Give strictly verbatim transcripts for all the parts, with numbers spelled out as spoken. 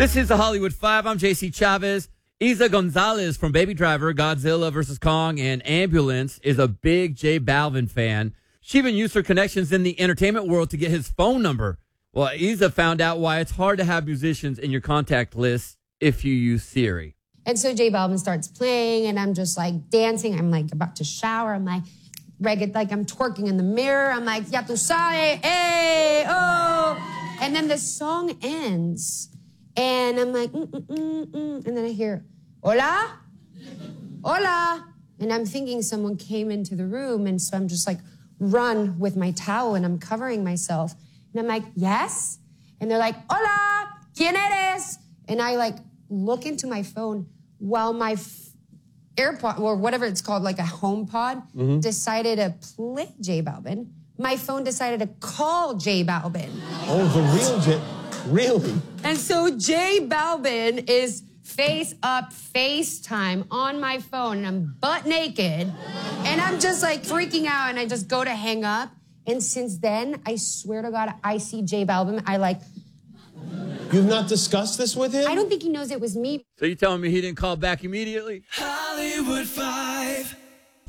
This is the Hollywood Five. I'm J C Chavez. Isa Gonzalez from Baby Driver, Godzilla versus Kong, and Ambulance is a big J Balvin fan. She even used her connections in the entertainment world to get his phone number. Well, Isa found out why it's hard to have musicians in your contact list if you use Siri. And so J Balvin starts playing, and I'm just like dancing. I'm like about to shower. I'm like, reggae, like I'm twerking in the mirror. I'm like, ya tu sabes, hey, oh. And then the song ends, and I'm like, mm, mm, mm, mm. And then I hear, hola, hola. And I'm thinking someone came into the room, and so I'm just like, run with my towel, and I'm covering myself. And I'm like, yes? And they're like, hola, ¿quién eres? And I like look into my phone while my f- AirPod, or whatever it's called, like a HomePod, mm-hmm. decided to play J Balvin. My phone decided to call J Balvin. Oh, the real J, really? And so J Balvin is face up, FaceTime on my phone, and I'm butt naked, and I'm just like freaking out, and I just go to hang up. And since then, I swear to God, I see J Balvin, I like... You've not discussed this with him? I don't think he knows it was me. So you telling me he didn't call back immediately? Hollywood Five.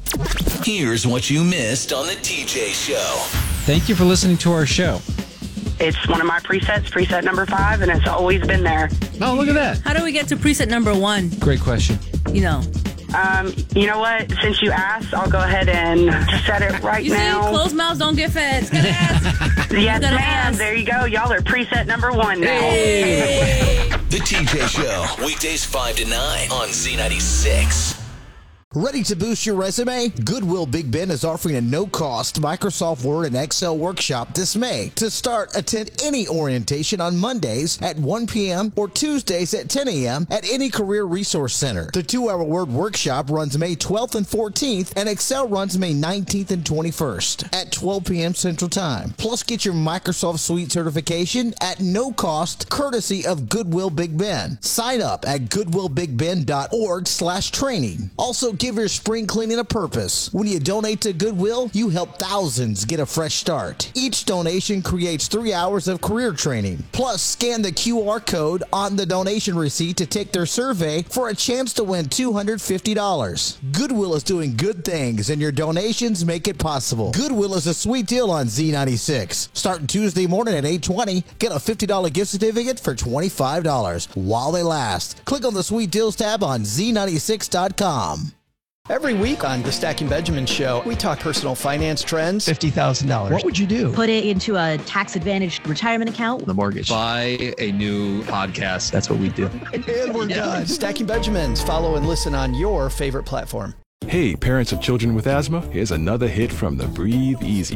Here's what you missed on the T J Show. Thank you for listening to our show. It's one of my presets, preset number five, and it's always been there. Oh, look at that. How do we get to preset number one? Great question. You know. Um, you know what? Since you asked, I'll go ahead and set it right you now. See, closed mouths don't get fed. It's gotta ask. Yes, gotta ma'am. Ask. There you go. Y'all are preset number one now. Hey. The T J Show, weekdays five to nine on Z ninety-six. Ready to boost your resume? Goodwill Big Ben is offering a no-cost Microsoft Word and Excel workshop this May. To start, attend any orientation on Mondays at one p.m. or Tuesdays at ten a.m. at any Career Resource Center. The two-hour Word workshop runs May twelfth and fourteenth, and Excel runs May nineteenth and twenty-first at twelve p.m. Central Time. Plus, get your Microsoft Suite certification at no cost, courtesy of Goodwill Big Ben. Sign up at goodwill big ben dot org slash training. Also, give your spring cleaning a purpose. When you donate to Goodwill, you help thousands get a fresh start. Each donation creates three hours of career training. Plus, scan the Q R code on the donation receipt to take their survey for a chance to win two hundred fifty dollars. Goodwill is doing good things, and your donations make it possible. Goodwill is a sweet deal on Z ninety-six. Starting Tuesday morning at eight twenty, get a fifty dollars gift certificate for twenty-five dollars while they last. Click on the Sweet Deals tab on Z ninety-six dot com. Every week on the Stacking Benjamin Show, we talk personal finance trends. fifty thousand dollars. What would you do? Put it into a tax-advantaged retirement account. The mortgage. Buy a new podcast. That's what we do. And we're done. Stacking Benjamins. Follow and listen on your favorite platform. Hey, parents of children with asthma, here's another hit from the Breathe Easy